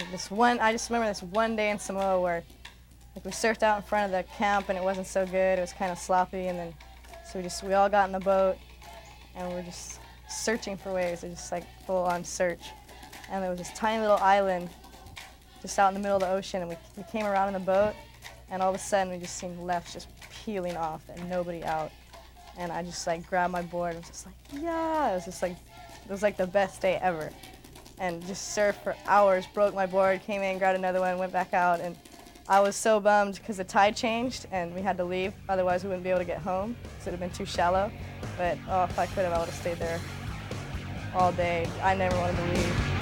I just remember this one day in Samoa where like we surfed out in front of the camp and it wasn't so good. It was kind of sloppy, and then so we all got in the boat and we're just searching for waves. It was just like full-on search, and there was this tiny little island just out in the middle of the ocean, and we came around in the boat, and all of a sudden we just seen left just peeling off and nobody out, and I just like grabbed my board and was just like, yeah, it was like the best day ever, and just surfed for hours, broke my board, came in, grabbed another one, went back out, and I was so bummed because the tide changed and we had to leave, otherwise we wouldn't be able to get home because it would have been too shallow, but oh, if I could have, I would have stayed there all day. I never wanted to leave.